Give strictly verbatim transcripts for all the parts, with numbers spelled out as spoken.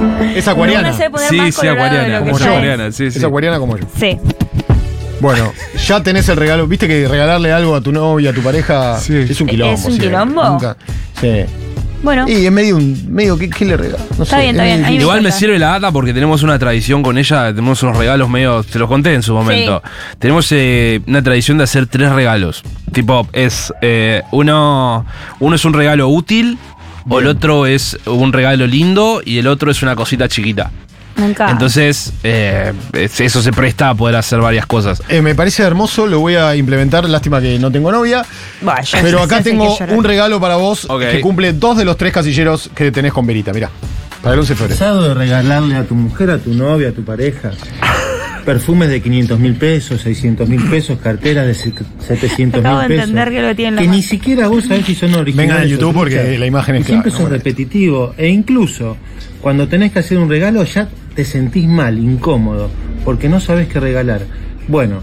¿Es acuariana? Uno se puede Sí, más sí, colorado de acuariana. lo que Como ya yo. es. Acuariana, sí, sí. Es acuariana como yo. Sí. Bueno, ya tenés el regalo. Viste que regalarle algo a tu novia, a tu pareja, Sí. es un quilombo. ¿Es un siempre. quilombo? Nunca- Sí. Bueno, Y es medio un. medio ¿qué, qué le regalo? No Está sé, bien, está es bien. medio Ahí me Igual me importa. sirve la data porque tenemos una tradición con ella, tenemos unos regalos medio, te los conté en su momento. Tenemos eh, una tradición de hacer tres regalos. Tipo, es eh, uno, uno es un regalo útil, o el otro es un regalo lindo y el otro es una cosita chiquita. me encanta. Entonces, eh, es- eso se presta a poder hacer varias cosas. Eh, me parece hermoso, lo voy a implementar. Lástima que no tengo novia. Vaya, Pero se acá hace tengo que llorar. un regalo para vos Ok. que cumple dos de los tres casilleros que tenés con Verita. Mirá, para el once de febrero. ¿Cansado de regalarle a tu mujer, a tu novia, a tu pareja perfumes de quinientos mil pesos, seiscientos mil pesos, carteras de setecientos Acabo mil de pesos? entender que lo tiene en la Que mano. ni siquiera vos sabés si son originales. Vengan a YouTube o porque truchas. la imagen es Y siempre clara, sos ¿no? repetitivo. E incluso cuando tenés que hacer un regalo ya te sentís mal, incómodo, porque no sabés qué regalar. Bueno,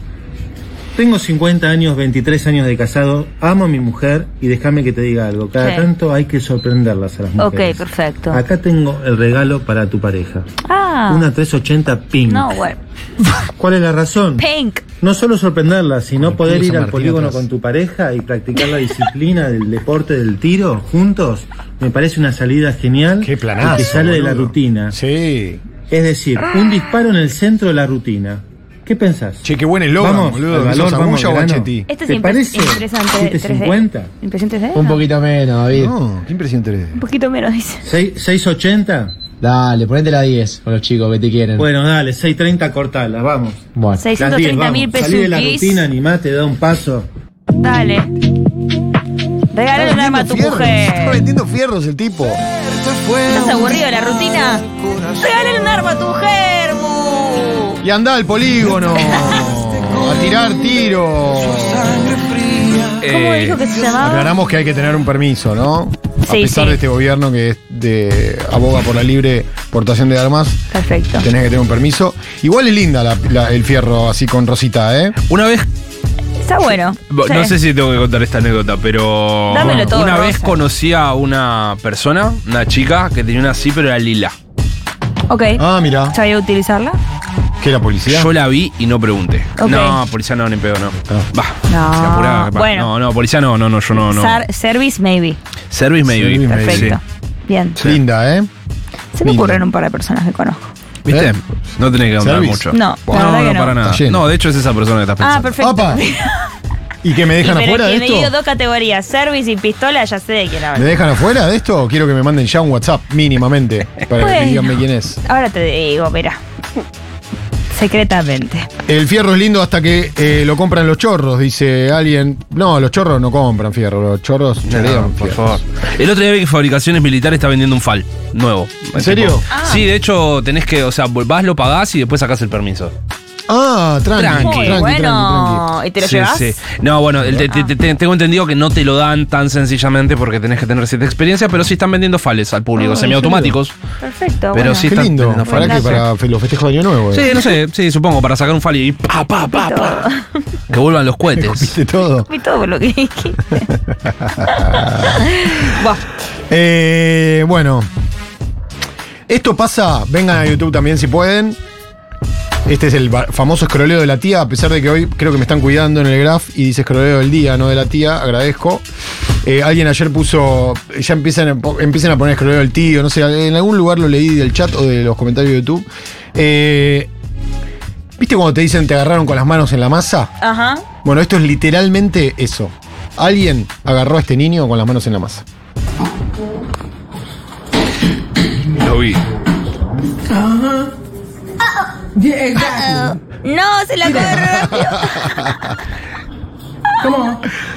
tengo cincuenta años, veintitrés años de casado, amo a mi mujer y déjame que te diga algo. Cada Sí. tanto hay que sorprenderlas a las mujeres. Ok, perfecto. Acá tengo el regalo para tu pareja. Ah, Una trescientos ochenta Pink. no, bueno. ¿Cuál es la razón? Pink. No solo sorprenderla, sino Con el poder Club ir San al Martín polígono atrás. con tu pareja y practicar la disciplina del deporte del tiro juntos. Me parece una salida genial. Qué planazo, y que sale de la boludo. rutina. Sí. Es decir, un disparo en el centro de la rutina. ¿Qué pensás? Che, qué buen eslogan, Vamos, boludo. al ¿Sos valor, vamos agulla al o grano. H T? Este es ¿Te impres- parece? impresionante ¿siete tres D. cincuenta? ¿Impresión tres D? Un No. poquito menos, David. No, qué impresión tres D. Un poquito menos, dice. ¿seis- ¿seiscientos ochenta? Dale, ponete la diez con los chicos que te quieren. Bueno, dale, seiscientos treinta cortala, vamos. Bueno. Las seiscientos diez, treinta mil vamos. Salí de la pesos. rutina, animate, da un paso. Dale. Regálale un arma a tu fierros, está mujer. vendiendo fierros el tipo. ¿Estás aburrido de la rutina? Regálale un arma a tu mujer, mu. Y anda al polígono a tirar tiros. ¿Cómo Eh, dijo que se llamaba? Aclaramos que hay que tener un permiso, ¿no? A Sí, pesar sí. de este gobierno que es de aboga por la libre portación de armas, Perfecto. tenés que tener un permiso. Igual es linda la- la- el fierro así con rosita, ¿eh? Una vez, Está bueno. no Sí. sé si tengo que contar esta anécdota, pero Dámelo todo, una vez Rosa. conocí a una persona, una chica, que tenía una así, pero era lila. Ok. Ah, mira. ¿Sabía utilizarla? ¿Qué era policía? Yo la vi y no pregunté. Ok. No, policía no, ni pedo, no. Va. No, se apuraba, capaz. bueno. No, no, policía no, no, no, yo no, no. Sar- service, maybe. Service maybe. Service maybe. Perfecto. Sí. Bien. Linda, ¿eh? Se me Linda. ocurren un par de personas que conozco. ¿Viste? ¿Eh? No tenés que contar Service. mucho. No, la no, verdad no, que no. para nada. Está lleno. No, de hecho es esa persona que estás pensando. Ah, perfecto. ¡Apa! ¿Y que me Y dejan pero afuera de que me dio esto? dos categorías, service y pistola, ya sé de quién ¿Me habla. dejan afuera de esto o quiero que me manden ya un WhatsApp mínimamente? Para Bueno. que díganme quién es. Ahora te digo, mira. Secretamente. El fierro es lindo hasta que eh, lo compran los chorros, dice alguien. No, los chorros no compran fierro, los chorros No, chorean por fierros. favor. El otro día vi que Fabricaciones Militares está vendiendo un FAL nuevo. ¿En serio? Ah. Sí, de hecho tenés que, o sea, vas, lo pagás y después sacás el permiso. Ah, tranqui, Tranqui. tranqui, Muy tranqui, bueno. tranqui. ¿Y te lo Sí, llevas? sí. No, bueno, el- te- te- te- tengo entendido que no te lo dan tan sencillamente porque tenés que tener cierta experiencia, pero sí están vendiendo fales al público, Ah, ¿en semiautomáticos. Perfecto. Pero bueno. sí Qué están lindo. vendiendo ¿Para fales. qué? Para fe- los festejos de Año Nuevo. Sí, eh. no sé, sí, supongo, para sacar un fal y pa, pa, pa, pa. Que vuelvan los cohetes. ¿Viste todo? Vi todo lo que dijiste. Buah. Eh, bueno. Esto pasa, vengan a YouTube también si pueden. Este es el ba- famoso escroleo de la tía, a pesar de que hoy creo que me están cuidando en el graph y dice escroleo del día, no de la tía, agradezco. Eh, alguien ayer puso, ya empiezan, a po- empiezan a poner escroleo del tío, no sé, en algún lugar lo leí del chat o de los comentarios de YouTube. Eh, ¿Viste cuando te dicen te agarraron con las manos en la masa? Ajá. Bueno, esto es literalmente eso. Alguien agarró a este niño con las manos en la masa. Lo vi. Yeah, exactly. No, se la coge rápido. Come on.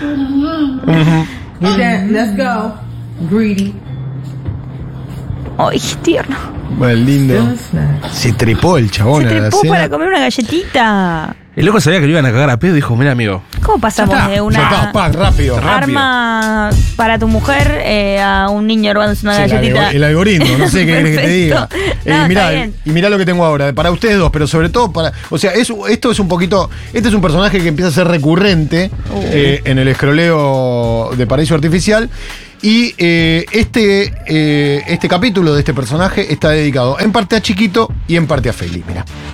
Get that. Let's go. Greedy. Ay, qué tierno. Bueno, lindo. Still a snack. Se trepó el chabón Se a la trepó cena. para comer una galletita. El loco sabía que lo iban a cagar a pedo y dijo, mira amigo, ¿Cómo pasamos de Ya una está, pa, rápido. arma para tu mujer eh, a un niño robándose una Sí, el, galletita? algo- el algoritmo, no sé qué querés que te diga. Perfecto. Eh, No, mirá, está bien. y mirá lo que tengo ahora, para ustedes dos, pero sobre todo para. O sea, es, esto es un poquito. Este es un personaje que empieza a ser recurrente Uh. eh, en el escroleo de Paraíso Artificial. Y eh, este, eh, este capítulo de este personaje está dedicado en parte a Chiquito y en parte a Feli. Mira.